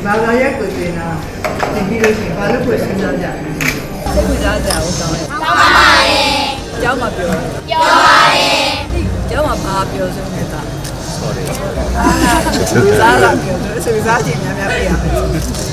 ဘာသာရက်ကိုတင်တာတင်ပြီးလို့ရှိရင်ဘာလို့ကိုစဉ်းစားကြလဲစိတ်ဝင်စားကြအောင်ကောင်းတယ်ကောင်းပါရဲ့ကျောင်းမှာပြောပါရဲ့ကျောင်းမှာဘာပြောဆုံးနေတာ sorry စားလာပြောဆိုစားချင်များများပြရမယ်